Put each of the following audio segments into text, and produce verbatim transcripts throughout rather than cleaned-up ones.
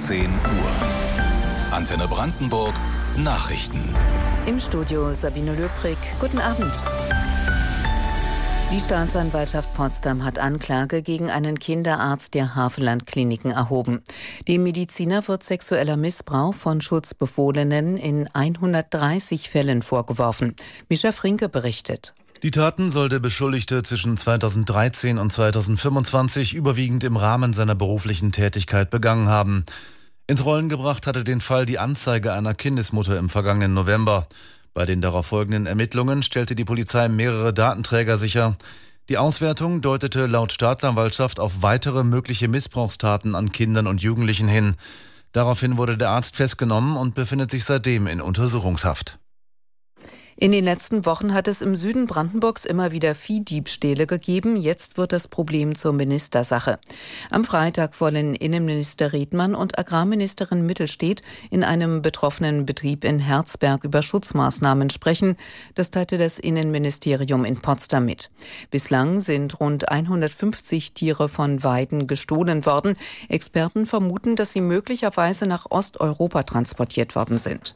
zehn Uhr. Antenne Brandenburg Nachrichten. Im Studio Sabine Löbrig. Guten Abend. Die Staatsanwaltschaft Potsdam hat Anklage gegen einen Kinderarzt der Havelland-Kliniken erhoben. Dem Mediziner wird sexueller Missbrauch von Schutzbefohlenen in hundertdreißig Fällen vorgeworfen. Mischa Frinke berichtet. Die Taten soll der Beschuldigte zwischen zweitausenddreizehn und zweitausendfünfundzwanzig überwiegend im Rahmen seiner beruflichen Tätigkeit begangen haben. Ins Rollen gebracht hatte den Fall die Anzeige einer Kindesmutter im vergangenen November. Bei den darauf folgenden Ermittlungen stellte die Polizei mehrere Datenträger sicher. Die Auswertung deutete laut Staatsanwaltschaft auf weitere mögliche Missbrauchstaten an Kindern und Jugendlichen hin. Daraufhin wurde der Arzt festgenommen und befindet sich seitdem in Untersuchungshaft. In den letzten Wochen hat es im Süden Brandenburgs immer wieder Viehdiebstähle gegeben. Jetzt wird das Problem zur Ministersache. Am Freitag wollen Innenminister Redmann und Agrarministerin Mittelstedt in einem betroffenen Betrieb in Herzberg über Schutzmaßnahmen sprechen. Das teilte das Innenministerium in Potsdam mit. Bislang sind rund hundertfünfzig Tiere von Weiden gestohlen worden. Experten vermuten, dass sie möglicherweise nach Osteuropa transportiert worden sind.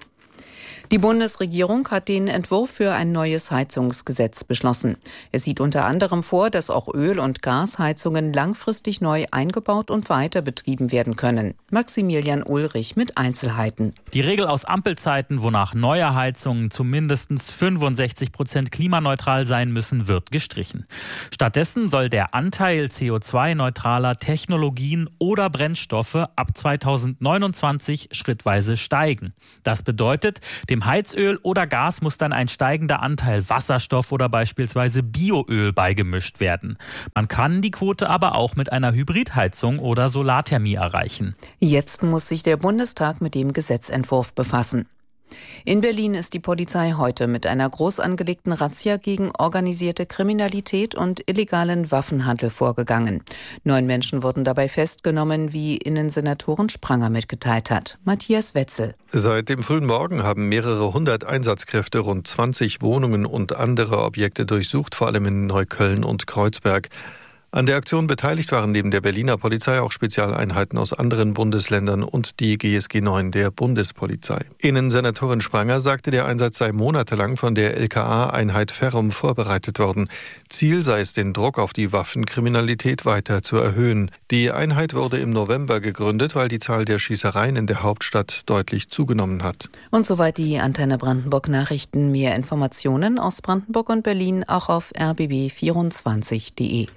Die Bundesregierung hat den Entwurf für ein neues Heizungsgesetz beschlossen. Es sieht unter anderem vor, dass auch Öl- und Gasheizungen langfristig neu eingebaut und weiter betrieben werden können. Maximilian Ulrich mit Einzelheiten. Die Regel aus Ampelzeiten, wonach neue Heizungen zu mindestens fünfundsechzig Prozent klimaneutral sein müssen, wird gestrichen. Stattdessen soll der Anteil C O zwei neutraler Technologien oder Brennstoffe ab zweitausendneunundzwanzig schrittweise steigen. Das bedeutet, dem Heizöl oder Gas muss dann ein steigender Anteil Wasserstoff oder beispielsweise Bioöl beigemischt werden. Man kann die Quote aber auch mit einer Hybridheizung oder Solarthermie erreichen. Jetzt muss sich der Bundestag mit dem Gesetzentwurf befassen. In Berlin ist die Polizei heute mit einer groß angelegten Razzia gegen organisierte Kriminalität und illegalen Waffenhandel vorgegangen. Neun Menschen wurden dabei festgenommen, wie Innensenatorin Spranger mitgeteilt hat. Matthias Wetzel. Seit dem frühen Morgen haben mehrere hundert Einsatzkräfte rund zwanzig Wohnungen und andere Objekte durchsucht, vor allem in Neukölln und Kreuzberg. An der Aktion beteiligt waren neben der Berliner Polizei auch Spezialeinheiten aus anderen Bundesländern und die G S G neun der Bundespolizei. Innensenatorin Spranger sagte, der Einsatz sei monatelang von der L K A-Einheit Ferrum vorbereitet worden. Ziel sei es, den Druck auf die Waffenkriminalität weiter zu erhöhen. Die Einheit wurde im November gegründet, weil die Zahl der Schießereien in der Hauptstadt deutlich zugenommen hat. Und soweit die Antenne Brandenburg Nachrichten. Mehr Informationen aus Brandenburg und Berlin auch auf r b b vierundzwanzig punkt d e.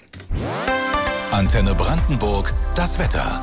Antenne Brandenburg, das Wetter.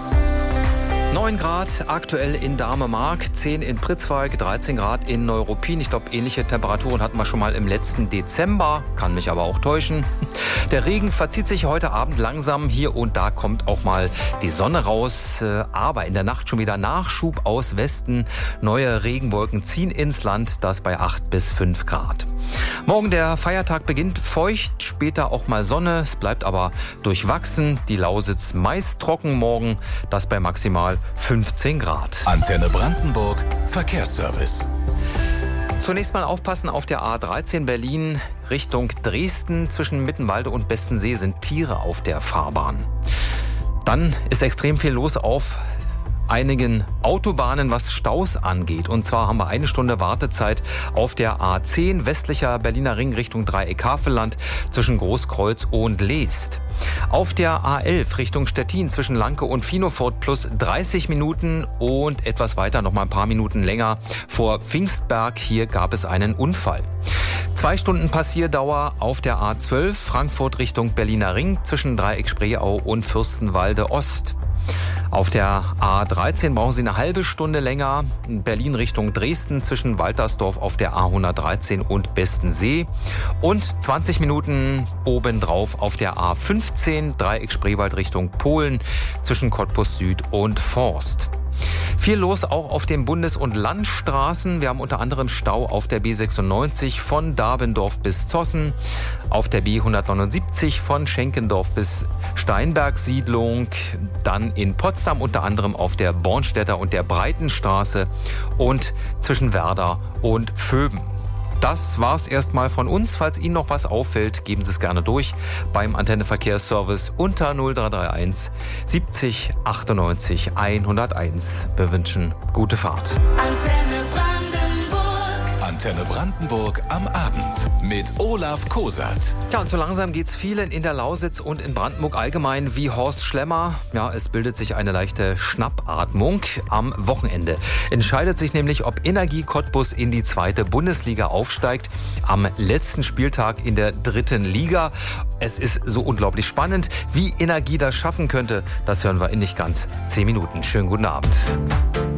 neun Grad aktuell in Dahme-Mark, zehn in Pritzwalk, dreizehn Grad in Neuruppin. Ich glaube, ähnliche Temperaturen hatten wir schon mal im letzten Dezember, kann mich aber auch täuschen. Der Regen verzieht sich heute Abend langsam. Hier und da kommt auch mal die Sonne raus, aber in der Nacht schon wieder Nachschub aus Westen. Neue Regenwolken ziehen ins Land, das bei acht bis fünf Grad. Morgen der Feiertag beginnt feucht, später auch mal Sonne. Es bleibt aber durchwachsen. Die Lausitz meist trocken morgen, das bei maximal fünfzehn Grad. Antenne Brandenburg Verkehrsservice. Zunächst mal aufpassen auf der A dreizehn Berlin Richtung Dresden. Zwischen Mittenwalde und Bestensee sind Tiere auf der Fahrbahn. Dann ist extrem viel los auf einigen Autobahnen, was Staus angeht. Und zwar haben wir eine Stunde Wartezeit auf der A zehn westlicher Berliner Ring Richtung Dreieck-Havelland zwischen Großkreuz und Leest. Auf der A elf Richtung Stettin zwischen Lanke und Finofurt plus dreißig Minuten und etwas weiter noch mal ein paar Minuten länger vor Pfingstberg. Hier gab es einen Unfall. Zwei Stunden Passierdauer auf der A zwölf Frankfurt Richtung Berliner Ring zwischen Dreieck-Spreeau und Fürstenwalde Ost. Auf der A dreizehn brauchen Sie eine halbe Stunde länger. Berlin Richtung Dresden zwischen Waltersdorf auf der A hundertdreizehn und Bestensee. Und zwanzig Minuten obendrauf auf der A fünfzehn Dreieck Spreewald Richtung Polen zwischen Cottbus Süd und Forst. Viel los auch auf den Bundes- und Landstraßen. Wir haben unter anderem Stau auf der B sechsundneunzig von Dabendorf bis Zossen, auf der B hundertneunundsiebzig von Schenkendorf bis Steinberg-Siedlung, dann in Potsdam unter anderem auf der Bornstädter und der Breitenstraße und zwischen Werder und Vöben. Das war's erstmal von uns. Falls Ihnen noch was auffällt, geben Sie es gerne durch beim Antenne Verkehrsservice unter null drei drei eins siebzig achtundneunzig hunderteins. Wir wünschen gute Fahrt. Antenne Brandenburg. Antenne Brandenburg am Abend mit Olaf Kosat. Ja, und so langsam geht's vielen in der Lausitz und in Brandenburg allgemein wie Horst Schlemmer. Ja, es bildet sich eine leichte Schnappatmung. Am Wochenende entscheidet sich nämlich, ob Energie Cottbus in die zweite Bundesliga aufsteigt. Am letzten Spieltag in der dritten Liga. Es ist so unglaublich spannend. Wie Energie das schaffen könnte, das hören wir in nicht ganz zehn Minuten. Schönen guten Abend.